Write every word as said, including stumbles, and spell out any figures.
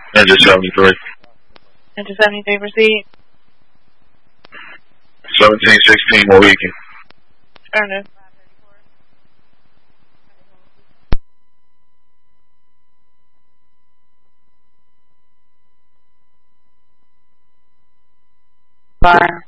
Engine seventy-three. Engine seventy-three, proceed. seventeen sixteen Mohican. Affirmative. Fire.